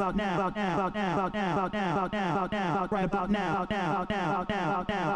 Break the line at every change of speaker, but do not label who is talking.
about now, about now, about now, about now, about now, about now, right about now, about now, about now, about now, about now.